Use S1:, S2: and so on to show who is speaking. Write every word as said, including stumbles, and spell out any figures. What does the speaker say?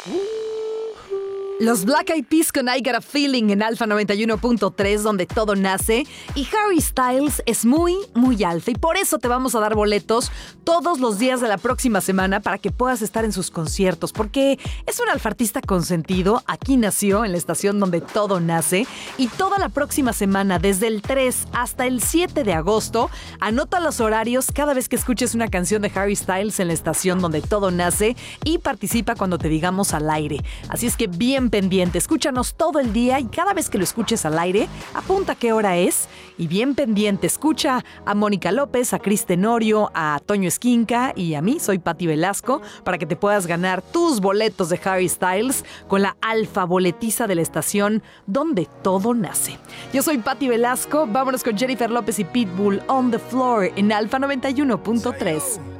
S1: Los Black Eyed Peas con I Got a Feeling en Alfa noventa y uno punto tres, donde todo nace. Y Harry Styles es muy, muy alfa. Y por eso te vamos a dar boletos todos los días de la próxima semana para que puedas estar en sus conciertos. Porque es un alfartista consentido. Aquí nació, en la estación donde todo nace. Y toda la próxima semana, desde el tres hasta el siete de agosto, anota los horarios cada vez que escuches una canción de Harry Styles en la estación donde todo nace. Y participa cuando te digamos al aire. Así es que bien pendiente, escúchanos todo el día y cada vez que lo escuches al aire, apunta qué hora es y bien pendiente, escucha a Mónica López, a Cris Tenorio, a Toño Esquinca y a mí, soy Pati Velasco, para que te puedas ganar tus boletos de Harry Styles con la alfa boletiza de la estación donde todo nace. Yo soy Pati Velasco, vámonos con Jennifer López y Pitbull On The Floor en Alfa noventa y uno punto tres.